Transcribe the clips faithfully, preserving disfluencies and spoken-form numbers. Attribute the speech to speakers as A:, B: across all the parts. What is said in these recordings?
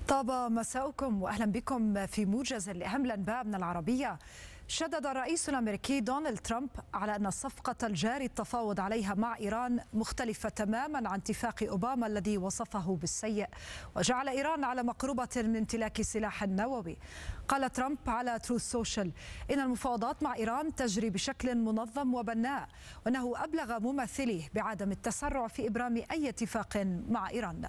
A: طاب مساؤكم وأهلا بكم في موجز لأهم الأنباء من العربية. شدد الرئيس الأمريكي دونالد ترامب على أن الصفقة الجاري التفاوض عليها مع إيران مختلفة تماما عن اتفاق أوباما الذي وصفه بالسيء وجعل إيران على مقربة من امتلاك سلاح نووي. قال ترامب على تروث سوشيال إن المفاوضات مع إيران تجري بشكل منظم وبناء، وأنه أبلغ ممثليه بعدم التسرع في إبرام أي اتفاق مع إيران.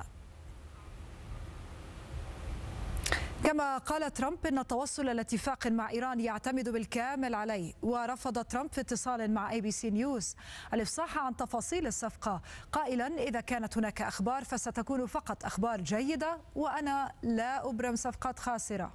A: كما قال ترامب إن التوصل إلى اتفاق مع إيران يعتمد بالكامل عليه، ورفض ترامب في اتصال مع اي بي سي نيوز الإفصاح عن تفاصيل الصفقة، قائلا إذا كانت هناك أخبار فستكون فقط أخبار جيدة وأنا لا أبرم صفقات خاسرة.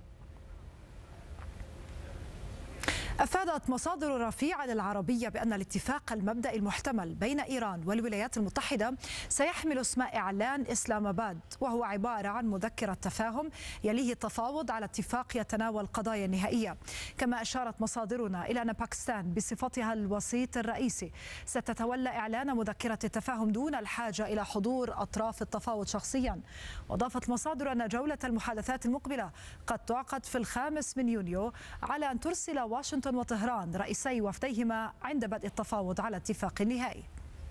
A: أفادت مصادر رفيعة للعربية بأن الاتفاق المبدئي المحتمل بين إيران والولايات المتحدة سيحمل اسم إعلان إسلام آباد، وهو عبارة عن مذكرة تفاهم يليه التفاوض على اتفاق يتناول قضايا نهائية. كما أشارت مصادرنا إلى أن باكستان بصفتها الوسيط الرئيسي ستتولى إعلان مذكرة التفاهم دون الحاجة إلى حضور أطراف التفاوض شخصيا. وأضافت مصادر أن جولة المحادثات المقبلة قد تعقد في الخامس من يونيو على أن ترسل واشنطن وطهران رئيسي وفديهما عند بدء التفاوض على اتفاق نهائي.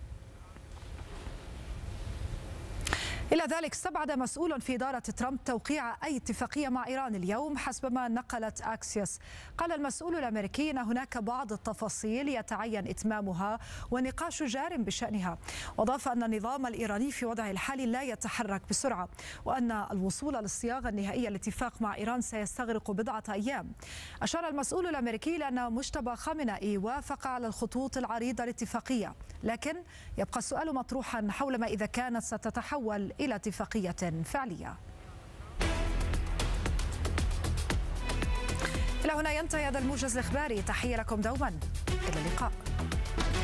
A: إلى ذلك استبعد مسؤول في إدارة ترامب توقيع أي اتفاقية مع إيران اليوم حسب ما نقلت أكسيوس. قال المسؤول الأمريكي أن هناك بعض التفاصيل يتعين إتمامها والنقاش جار بشأنها، وأضاف أن النظام الإيراني في وضعه الحالي لا يتحرك بسرعة، وأن الوصول للصياغة النهائية للاتفاق مع إيران سيستغرق بضعة أيام. أشار المسؤول الأمريكي لأن مجتبى خامنئي وافق على الخطوط العريضة للاتفاقية، لكن يبقى السؤال مطروحا حول ما إذا كانت ستتحول إلى اتفاقية فعلية. إلى هنا ينتهي هذا الموجز الإخباري، تحية لكم دوما، إلى اللقاء.